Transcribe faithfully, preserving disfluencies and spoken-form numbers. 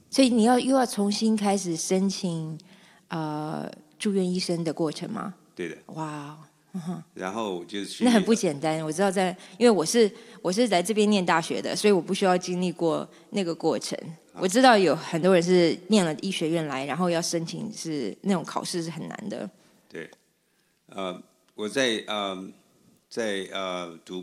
所以你要又要重新开始申请呃住院医生的过程吗？ 对的。 哇，嗯、 然后就去。 那很不简单。我知道在，因为我是我是在这边念大学的，所以我不需要经历过那个过程。我知道有很多人是念了医学院来，然后要申请是那种考试是很难的。 对，呃，我在呃在呃读。